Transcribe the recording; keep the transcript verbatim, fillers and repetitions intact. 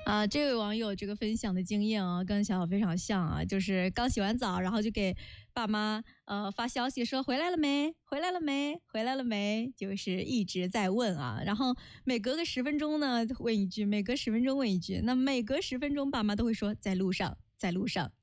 啊，这位网友这个分享的经验啊，跟小小非常像啊，就是刚洗完澡，然后就给爸妈呃发消息说回来了没，回来了没，回来了没，就是一直在问啊，然后每隔个十分钟呢问一句，每隔十分钟问一句，那每隔十分钟爸妈都会说在路上，在路上。